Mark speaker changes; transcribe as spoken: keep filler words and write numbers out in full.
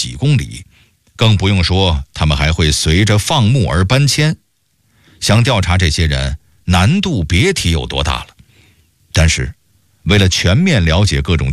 Speaker 1: 几公里，更不用说他们还会随着放牧而搬迁。想调查这些人，难度别提有多大了。但是为了全面了解各种